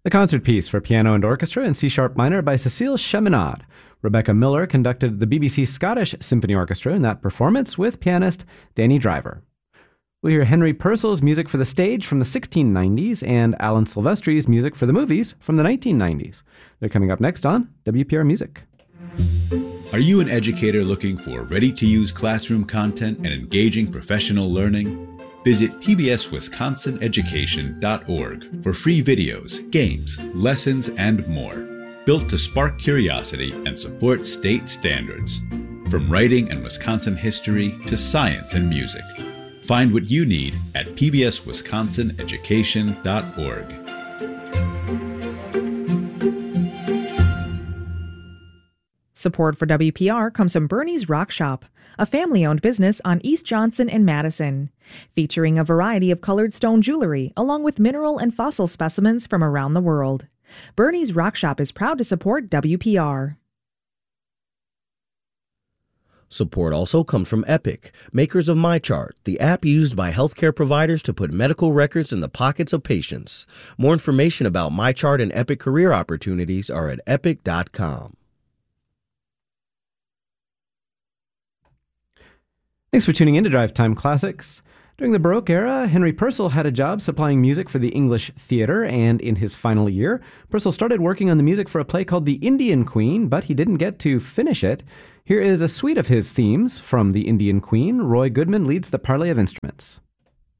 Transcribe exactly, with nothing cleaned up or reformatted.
The concert piece for piano and orchestra in C-sharp minor by Cécile Cheminade. Rebecca Miller conducted the B B C Scottish Symphony Orchestra in that performance with pianist Danny Driver. We'll hear Henry Purcell's music for the stage from the sixteen nineties and Alan Silvestri's music for the movies from the nineteen nineties. They're coming up next on W P R Music. Are you an educator looking for ready-to-use classroom content and engaging professional learning? Visit P B S Wisconsin Education dot org for free videos, games, lessons, and more. Built to spark curiosity and support state standards. From writing and Wisconsin history to science and music. Find what you need at P B S Wisconsin Education dot org. Support for W P R comes from Bernie's Rock Shop, a family-owned business on East Johnson and Madison, featuring a variety of colored stone jewelry along with mineral and fossil specimens from around the world. Bernie's Rock Shop is proud to support W P R. Support also comes from Epic, makers of MyChart, the app used by healthcare providers to put medical records in the pockets of patients. More information about MyChart and Epic career opportunities are at epic dot com. Thanks for tuning in to Drive Time Classics. During the Baroque era, Henry Purcell had a job supplying music for the English theater, and in his final year, Purcell started working on the music for a play called The Indian Queen, but he didn't get to finish it. Here is a suite of his themes from The Indian Queen. Roy Goodman leads the parley of instruments.